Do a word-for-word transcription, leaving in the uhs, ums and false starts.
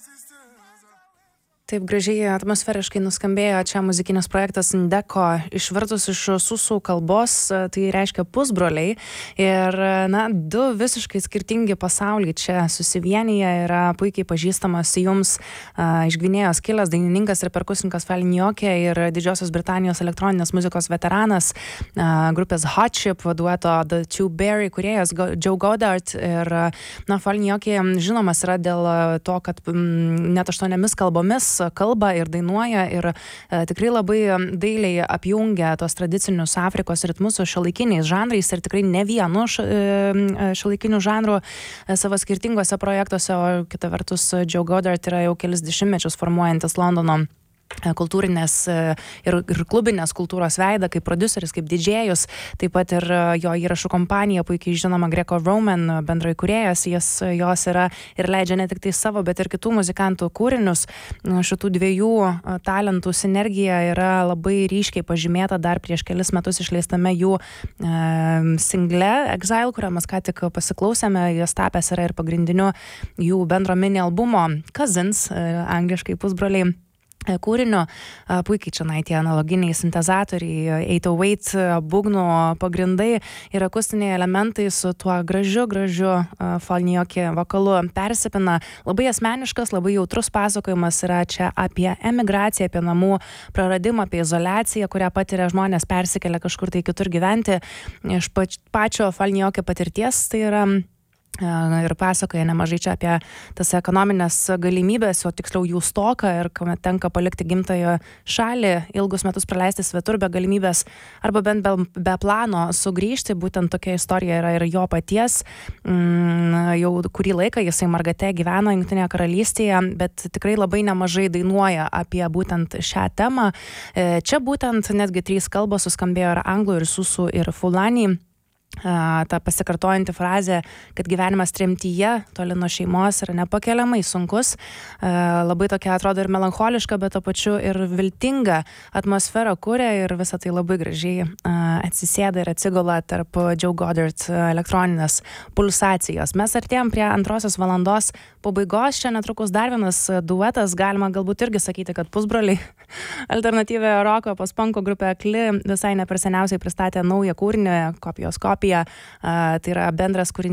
Taip gražiai atmosferiškai nuskambėjo čia muzikinis projektas Ndeko, išvertus iš susų kalbos, tai reiškia pusbroliai. Ir, na, du visiškai skirtingi pasauliai čia susivienyje, yra puikiai pažįstamas jums a, iš Gvinėjos kilęs dainininkas ir perkusininkas Fally Nyoke ir Didžiosios Britanijos elektroninės muzikos veteranas, a, grupės Hot Chip, dueto The Two Berry kūrėjas Joe Goddard. Ir, na, Fally Nyoke žinomas yra dėl to, kad m, net aštuoniomis kalbomis kalba ir dainuoja ir e, tikrai labai dailiai apjungia tos tradicinius Afrikos ritmus su šiuolaikiniais žanrais ir tikrai ne vienu š, e, šiuolaikinių žanrų e, savo skirtingose projektuose, o kita vertus Joe Goddard yra jau kelis dešimtmečius formuojantis Londono kultūrinės ir, ir klubinės kultūros veidą, kaip prodiuseris, kaip didžėjus, taip pat ir jo įrašų kompanija, puikiai žinoma Greco Roman bendrai kūrėjas, jis jos yra ir leidžia ne tik tai savo, bet ir kitų muzikantų kūrinius. Šitų dviejų talentų sinergija yra labai ryškiai pažymėta dar prieš kelis metus išleistame jų e, single Exile, kurią mes ką tik pasiklausėme, jis tapęs yra ir pagrindiniu jų bendro mini albumo Cousins, e, angliškai pusbroliai kūrinio. Puikiai čia tie analoginiai sintezatoriai, aštuoniasdešimt osem būgnų pagrindai ir akustiniai elementai su tuo gražiu, gražiu Fally Nyoke vokalu persipina. Labai asmeniškas, labai jautrus pasakojimas yra čia apie emigraciją, apie namų praradimą, apie izoliaciją, kurią patiria žmonės persikelia kažkur tai kitur gyventi. Iš pačio Fally Nyoke patirties tai yra ir pasakoja nemažai čia apie tas ekonominės galimybės, o tiksliau jų stoką ir kuomet tenka palikti gimtąją šalį, ilgus metus praleisti svetur be galimybės arba bent be, be plano sugrįžti. Būtent tokia istorija yra ir jo paties. Mm, jau kurį laiką jisai Margate gyveno Jungtinėje karalystėje, bet tikrai labai nemažai dainuoja apie būtent šią temą. Čia būtent netgi trys kalbos suskambėjo ir anglų, ir susų, ir fulani. Uh, ta pasikartojanti frazė, kad gyvenimas tremtyje, toli nuo šeimos, yra nepakeliamai sunkus. Uh, labai tokia atrodo ir melancholiška, bet to pačiu ir viltinga atmosfera kuria ir visą tai labai gražiai uh, atsisėda ir atsigula tarp Joe Goddard elektroninės pulsacijos. Mes artėjom prie antrosios valandos pabaigos. Čia netrukus dar vienas duetas, galima galbūt irgi sakyti, kad pusbroliai. Alternatyviojo roko post-punko grupė Akli visai ne per seniausiai pristatė naują kūrinį, kopijos kopija. Uh, tai yra bendras kūrinys